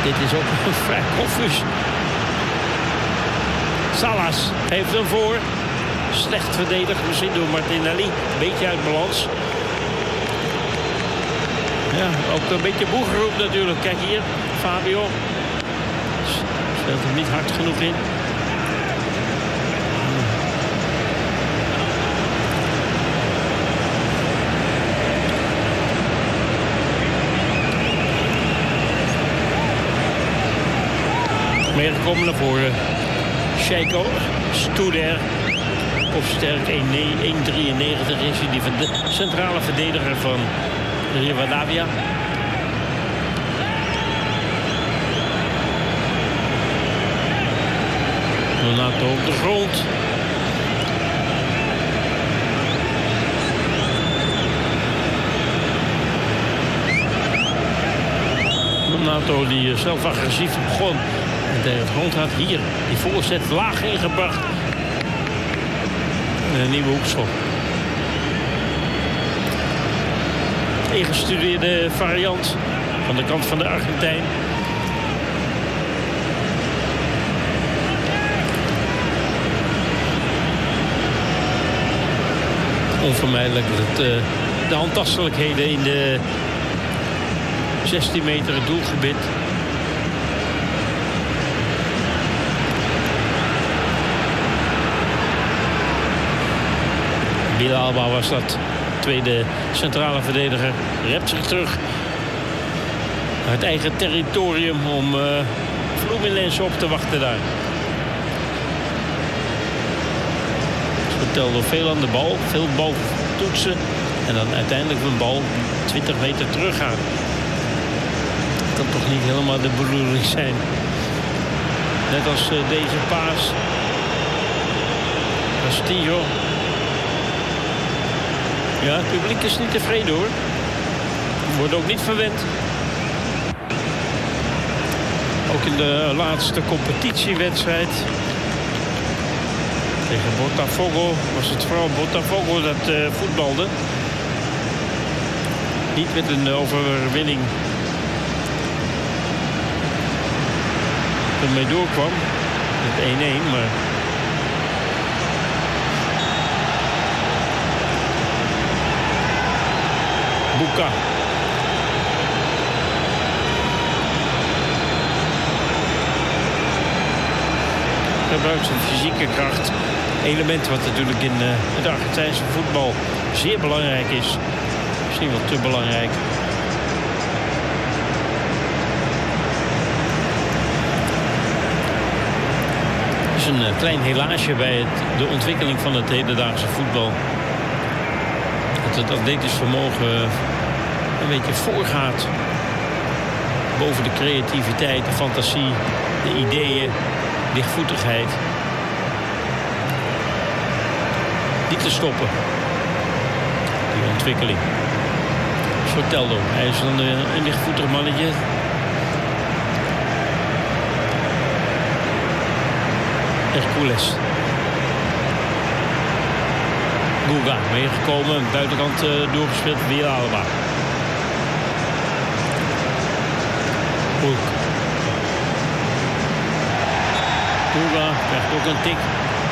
Dit is ook vrij confuus. Salas heeft hem voor. Slecht verdedigd misschien door Martinelli. Beetje uit balans. Ja, ook een beetje boegeroep natuurlijk. Kijk hier, Fabio. Speelt hem niet hard genoeg in. Meegekomen naar voren. Sheiko Studer. Kopsterk 1,93 is hij, die centrale verdediger van Rivadavia. Donato op de grond. Donato die zelf agressief begon. En tegen het grond had hier die voorzet laag ingebracht. Een nieuwe hoekschop. Ingestudeerde variant van de kant van de Argentijn. Onvermijdelijk dat de handtastelijkheden in de 16 meter het doelgebied. Villalba was dat. Tweede centrale verdediger. Rept zich terug. Naar het eigen territorium om Fluminense op te wachten daar. Ze vertelde veel aan de bal. Veel bal toetsen. En dan uiteindelijk een bal 20 meter teruggaan. Dat kan toch niet helemaal de bedoeling zijn. Net als deze paas. Castillo. Ja, het publiek is niet tevreden hoor. Wordt ook niet verwend. Ook in de laatste competitiewedstrijd tegen Botafogo was het vooral Botafogo dat voetbalde. Niet met een overwinning ermee doorkwam. Met 1-1, maar Boeka. Gebruikt zijn fysieke kracht. Element wat natuurlijk in het Argentijnse voetbal zeer belangrijk is. Misschien wel te belangrijk. Het is een klein helaasje bij de ontwikkeling van het hedendaagse voetbal. Dat het atletisch vermogen een beetje voorgaat. Boven de creativiteit, de fantasie, de ideeën, lichtvoetigheid. Niet te stoppen. Die ontwikkeling. Soteldo, hij is dan een lichtvoetig mannetje. Hercules. Guga meegekomen, buitenkant doorgespeeld, Villalba. Guga krijgt ook een tik.